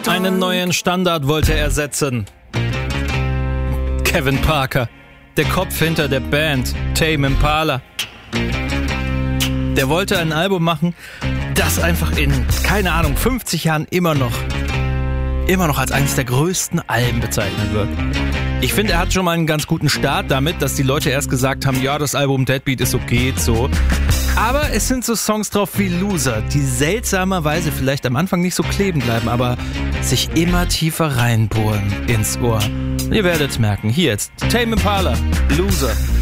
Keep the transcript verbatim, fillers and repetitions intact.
Einen neuen Standard wollte er setzen. Kevin Parker, der Kopf hinter der Band Tame Impala. Der wollte ein Album machen, das einfach in, keine Ahnung, fünfzig Jahren immer noch, immer noch als eines der größten Alben bezeichnet wird. Ich finde, er hat schon mal einen ganz guten Start damit, dass die Leute erst gesagt haben, ja, das Album Deadbeat ist okay, so. Aber es sind so Songs drauf wie Loser, die seltsamerweise vielleicht am Anfang nicht so kleben bleiben, aber sich immer tiefer reinbohren ins Ohr. Ihr werdet merken, hier jetzt Tame Impala, Loser.